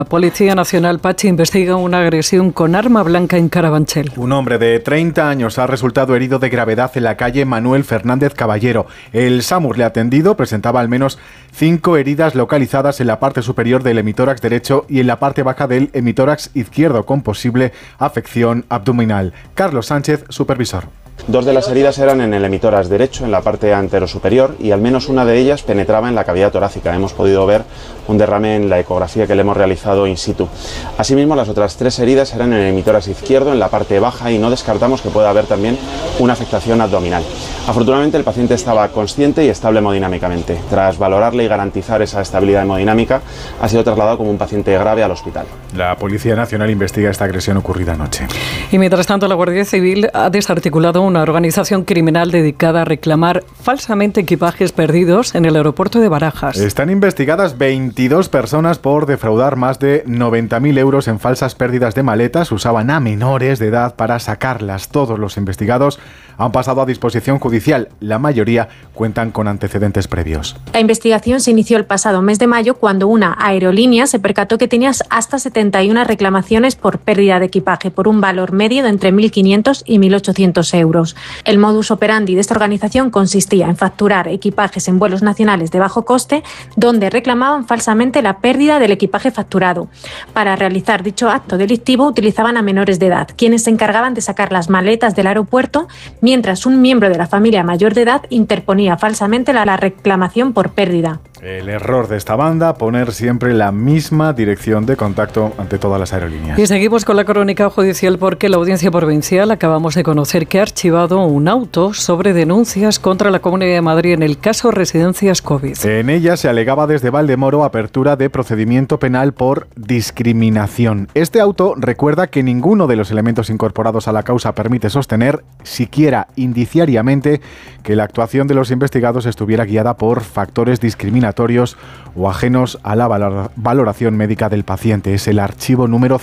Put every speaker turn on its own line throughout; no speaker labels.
La Policía Nacional, Pachi, investiga una agresión con arma blanca en Carabanchel.
Un hombre de 30 años ha resultado herido de gravedad en la calle Manuel Fernández Caballero. El SAMUR le ha atendido, presentaba al menos 5 heridas localizadas en la parte superior del hemitórax derecho y en la parte baja del hemitórax izquierdo, con posible afección abdominal. Carlos Sánchez, supervisor.
2 de las heridas eran en el hemitórax derecho, en la parte anterosuperior, y al menos una de ellas penetraba en la cavidad torácica. Hemos podido ver un derrame en la ecografía que le hemos realizado in situ. Asimismo, las otras 3 heridas eran en el hemitórax izquierdo, en la parte baja, y no descartamos que pueda haber también una afectación abdominal. Afortunadamente, el paciente estaba consciente y estable hemodinámicamente. Tras valorarle y garantizar esa estabilidad hemodinámica, ha sido trasladado como un paciente grave al hospital.
La Policía Nacional investiga esta agresión ocurrida anoche.
Y mientras tanto, la Guardia Civil ha desarticulado una organización criminal dedicada a reclamar falsamente equipajes perdidos en el aeropuerto de Barajas.
Están investigadas 22 personas por defraudar más de 90.000 euros en falsas pérdidas de maletas. Usaban a menores de edad para sacarlas. Todos los investigados han pasado a disposición judicial. La mayoría cuentan con antecedentes previos.
La investigación se inició el pasado mes de mayo cuando una aerolínea se percató que tenía hasta 71 reclamaciones por pérdida de equipaje por un valor medio de entre 1.500 y 1.800 euros. El modus operandi de esta organización consistía en facturar equipajes en vuelos nacionales de bajo coste, donde reclamaban falsamente la pérdida del equipaje facturado. Para realizar dicho acto delictivo utilizaban a menores de edad, quienes se encargaban de sacar las maletas del aeropuerto, mientras un miembro de la familia mayor de edad interponía falsamente la reclamación por pérdida.
El error de esta banda, poner siempre la misma dirección de contacto ante todas las aerolíneas.
Y seguimos con la crónica judicial porque la Audiencia Provincial acabamos de conocer que ha archivado un auto sobre denuncias contra la Comunidad de Madrid en el caso Residencias COVID.
En ella se alegaba desde Valdemoro apertura de procedimiento penal por discriminación. Este auto recuerda que ninguno de los elementos incorporados a la causa permite sostener, siquiera indiciariamente, que la actuación de los investigados estuviera guiada por factores discriminatorios o ajenos a la valoración médica del paciente. Es el archivo número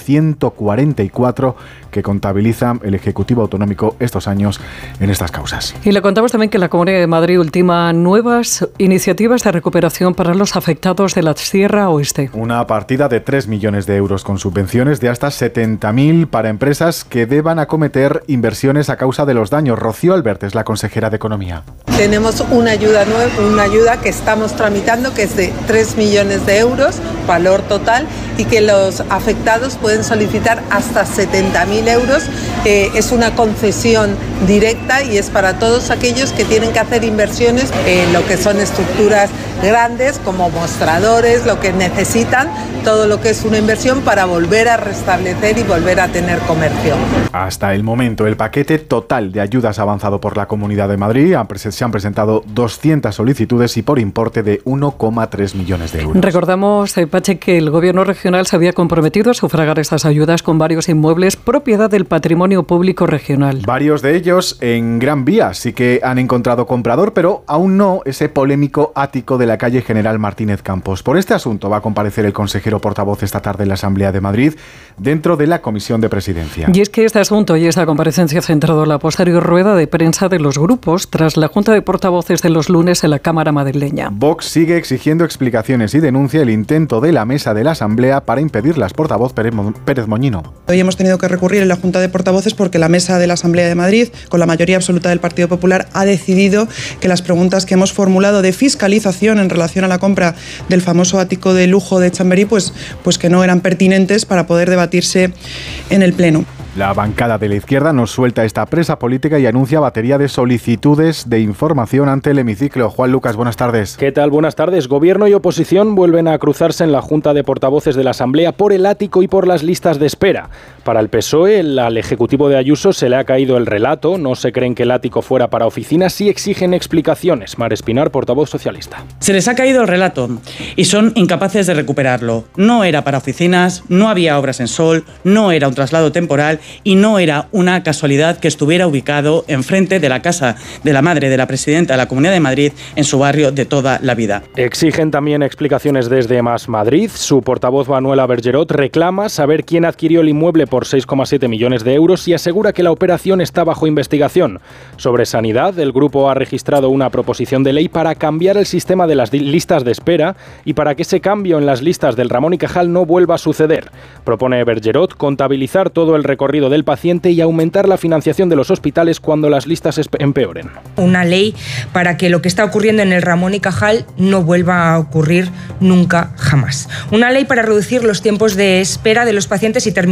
144 que contabiliza el Ejecutivo Autonómico estos años en estas causas.
Y le contamos también que la Comunidad de Madrid ultima nuevas iniciativas de recuperación para los afectados de la Sierra Oeste.
Una partida de 3 millones de euros con subvenciones de hasta 70.000 para empresas que deban acometer inversiones a causa de los daños. Rocío Albert es la consejera de Economía.
Tenemos una ayuda nueva, una ayuda que estamos tramitando que es de 3 millones de euros, valor total, y que los afectados pueden solicitar hasta 70.000 euros. Es una concesión directa y es para todos aquellos que tienen que hacer inversiones en lo que son estructuras grandes como mostradores, lo que necesitan, todo lo que es una inversión para volver a restablecer y volver a tener comercio.
Hasta el momento, el paquete total de ayudas avanzado por la Comunidad de Madrid. Se han presentado 200 solicitudes y por importe de 1,3 millones de euros.
Recordamos, Pache, que el Gobierno regional se había comprometido a sufragar estas ayudas con varios inmuebles propiedad del patrimonio público regional.
Varios de ellos en Gran Vía sí que han encontrado comprador, pero aún no ese polémico ático de la calle General Martínez Campos. Por este asunto va a comparecer el consejero portavoz esta tarde en la Asamblea de Madrid dentro de la Comisión de Presidencia.
Y es que este asunto y esta comparecencia ha centrado la posterior rueda de prensa de los grupos tras la Junta de Portavoces de los lunes en la Cámara madrileña.
Vox sigue exigiendo explicaciones y denuncia el intento de la mesa de la Asamblea para impedirlas. Portavoz Pérez Moñino.
Hoy hemos tenido que recurrir en la Junta de Portavoces porque la mesa de la Asamblea de Madrid, con la mayoría absoluta del Partido Popular, ha decidido que las preguntas que hemos formulado de fiscalización en relación a la compra del famoso ático de lujo de Chamberí, pues que no eran pertinentes para poder debatirse en el Pleno.
La bancada de la izquierda nos suelta esta presa política y anuncia batería de solicitudes de información ante el hemiciclo. Juan Lucas, buenas tardes.
¿Qué tal? Buenas tardes. Gobierno y oposición vuelven a cruzarse en la Junta de Portavoces de la Asamblea por el ático y por las listas de espera. Para el PSOE, al Ejecutivo de Ayuso se le ha caído el relato. No se creen que el ático fuera para oficinas y exigen explicaciones. Mar Espinar, portavoz socialista.
Se les ha caído el relato y son incapaces de recuperarlo. No era para oficinas, no había obras en sol, no era un traslado temporal Hospital y no era una casualidad que estuviera ubicado enfrente de la casa de la madre de la presidenta de la Comunidad de Madrid en su barrio de toda la vida.
Exigen también explicaciones desde Más Madrid. Su portavoz Manuela Bergerot reclama saber quién adquirió el inmueble por 6,7 millones de euros y asegura que la operación está bajo investigación. Sobre sanidad, el grupo ha registrado una proposición de ley para cambiar el sistema de las listas de espera y para que ese cambio en las listas del Ramón y Cajal no vuelva a suceder. Propone Bergerot contabilizar todo el recorrido del paciente y aumentar la financiación de los hospitales cuando las listas empeoren.
Una ley para que lo que está ocurriendo en el Ramón y Cajal no vuelva a ocurrir nunca jamás. Una ley para reducir los tiempos de espera de los pacientes y terminar